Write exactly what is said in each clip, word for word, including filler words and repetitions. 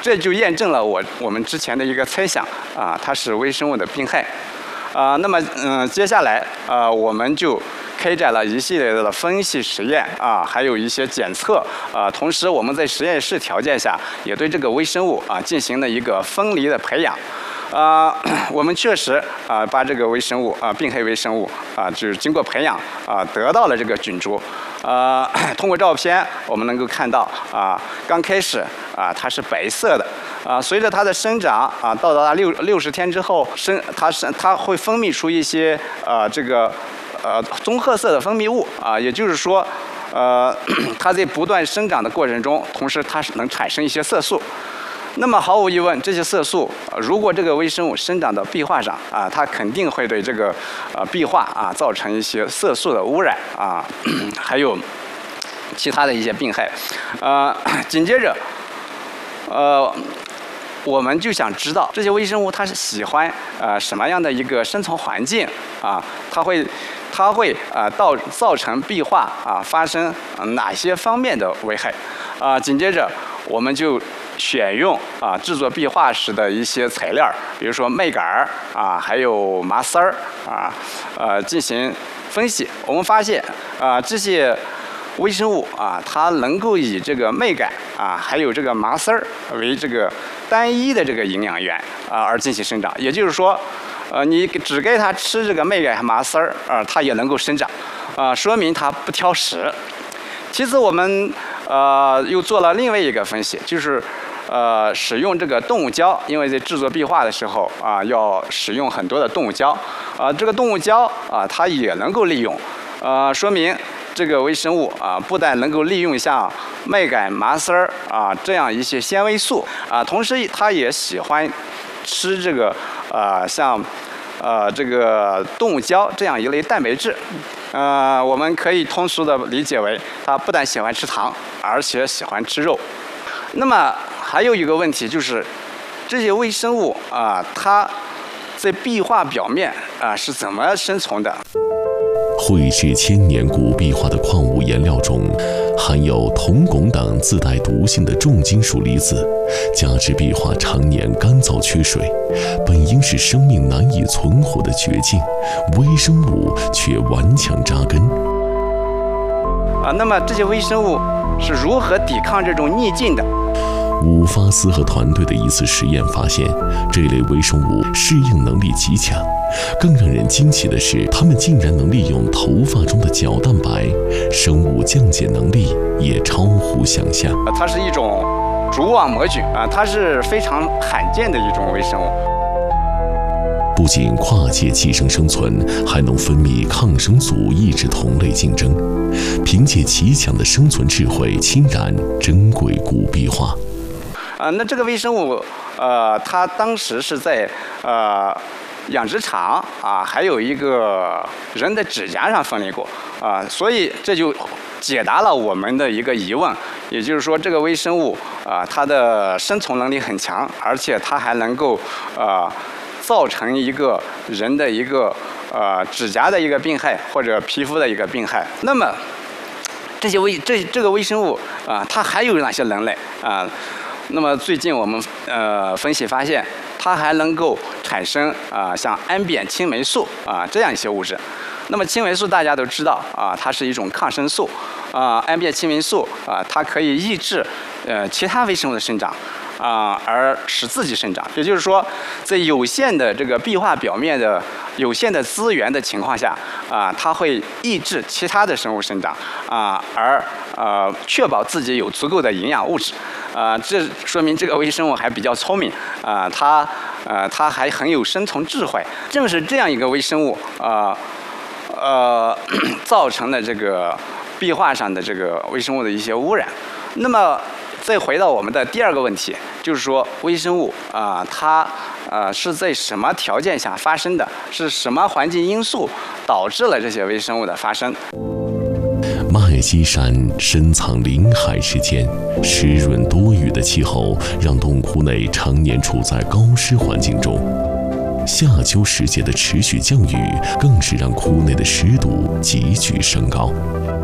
这就验证了我我们之前的一个猜想啊，它是微生物的病害。啊，那么嗯，接下来啊，我们就开展了一系列的分析实验啊，还有一些检测啊，同时我们在实验室条件下也对这个微生物啊进行了一个分离的培养。啊，我们确实啊把这个微生物啊病害微生物啊，就是经过培养啊得到了这个菌株。啊，通过照片我们能够看到啊，刚开始啊它是白色的。啊，随着它的生长啊，到达六六十天之后，生它是它会分泌出一些呃这个呃棕褐色的分泌物啊，也就是说，呃它在不断生长的过程中，同时它是能产生一些色素。那么毫无疑问，这些色素如果这个微生物生长到壁画上啊，它肯定会对这个呃壁画啊造成一些色素的污染啊，还有其他的一些病害。呃，紧接着，呃。我们就想知道这些微生物它是喜欢呃什么样的一个生存环境啊？它会它会啊到造成壁画啊发生哪些方面的危害？啊，紧接着我们就选用啊制作壁画时的一些材料，比如说麦秆儿啊，还有麻丝儿啊，呃进行分析。我们发现啊这些微生物啊，它能够以这个麦秆啊，还有这个麻丝儿为这个单一的这个营养源啊而进行生长。也就是说，呃，你只给它吃这个麦秆和麻丝儿啊，它也能够生长，啊，说明它不挑食。其次，我们呃又做了另外一个分析，就是呃使用这个动物胶，因为在制作壁画的时候啊，要使用很多的动物胶，啊，这个动物胶啊，它也能够利用，呃，说明这个微生物啊，不但能够利用像麦秆、麻丝儿啊这样一些纤维素啊，同时它也喜欢吃这个呃像呃这个动物胶这样一类蛋白质。呃，我们可以通俗的理解为，它不但喜欢吃糖，而且喜欢吃肉。那么还有一个问题就是，这些微生物啊，它在壁画表面啊是怎么生存的？ 绘制千年古壁画的矿物颜料中，含有铜汞等自带毒性的重金属离子，加之壁画常年干燥缺水，本应是生命难以存活的绝境，微生物却顽强扎根。 啊，那么这些微生物是如何抵抗这种逆境的？ 伍发斯和团队的一次实验发现，这类微生物适应能力极强。更让人惊奇的是，它们竟然能利用头发中的角蛋白，生物降解能力也超乎想象。 它是一种蛛网膜菌啊，它是非常罕见的一种微生物。 不仅跨界寄生生存，还能分泌抗生素抑制同类竞争，凭借极强的生存智慧，侵染珍贵古壁画。 啊，那这个微生物，呃，它当时是在呃养殖场啊，还有一个人的指甲上分离过啊，所以这就解答了我们的一个疑问，也就是说，这个微生物啊，它的生存能力很强，而且它还能够啊造成一个人的一个呃指甲的一个病害或者皮肤的一个病害。那么这些微这这个微生物啊，它还有哪些能力啊？那么最近我们呃分析发现，它还能够产生啊、呃、像氨扁青霉素啊、呃、这样一些物质。那么青霉素大家都知道啊、呃，它是一种抗生素啊、呃，氨扁青霉素啊、呃，它可以抑制呃其他微生物的生长啊、呃，而使自己生长。也就是说，在有限的这个壁画表面的有限的资源的情况下啊、呃，它会抑制其他的生物生长啊、呃，而呃确保自己有足够的营养物质。啊、呃，这说明这个微生物还比较聪明啊、呃，它呃它还很有生存智慧。正是这样一个微生物啊呃, 呃造成了这个壁画上的这个微生物的一些污染。那么再回到我们的第二个问题，就是说微生物啊、呃，它呃是在什么条件下发生的？是什么环境因素导致了这些微生物的发生？ 麦积山深藏林海之间，湿润多雨的气候让洞窟内常年处在高湿环境中。夏秋时节的持续降雨，更是让窟内的湿度急剧升高。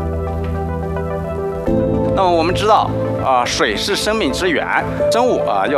那么我们知道啊、呃，水是生命之源，生物啊、呃、要